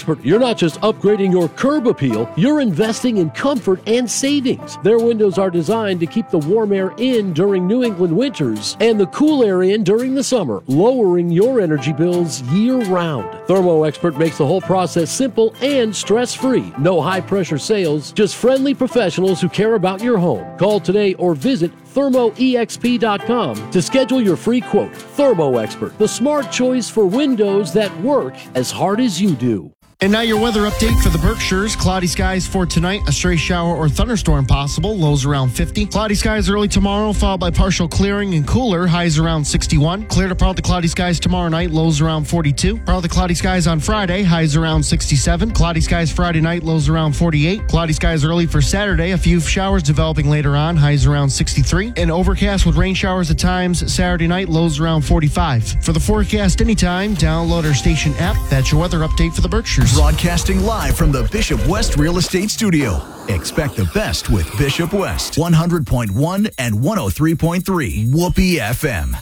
You're not just upgrading your curb appeal, you're investing in comfort and savings. Their windows are designed to keep the warm air in during New England winters and the cool air in during the summer, lowering your energy bills year-round. Thermo Expert makes the whole process simple and stress-free. No high-pressure sales, just friendly professionals who care about your home. Call today or visit thermoexp.com to schedule your free quote. Thermo Expert, the smart choice for windows that work as hard as you do. And now your weather update for the Berkshires. Cloudy skies for tonight. A stray shower or thunderstorm possible. Lows around 50. Cloudy skies early tomorrow, followed by partial clearing and cooler. Highs around 61. Clear to partly cloudy skies tomorrow night. Lows around 42. Partly cloudy skies on Friday. Highs around 67. Cloudy skies Friday night. Lows around 48. Cloudy skies early for Saturday. A few showers developing later on. Highs around 63. And overcast with rain showers at times Saturday night. Lows around 45. For the forecast anytime, download our station app. That's your weather update for the Berkshires. Broadcasting live from the Bishop West Real Estate Studio. Expect the best with Bishop West. 100.1 and 103.3 Whoopee FM.